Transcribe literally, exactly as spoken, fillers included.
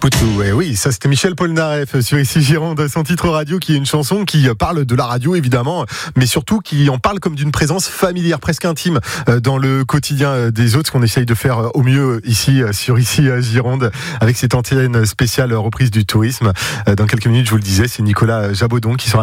Poutou, et oui, ça c'était Michel Polnareff sur Ici Gironde, son titre radio qui est une chanson qui parle de la radio évidemment, mais surtout qui en parle comme d'une présence familière, presque intime dans le quotidien des autres, ce qu'on essaye de faire au mieux ici sur Ici Gironde avec cette antenne spéciale reprise du tourisme. Dans quelques minutes, je vous le disais, c'est Nicolas Jabaudon qui sera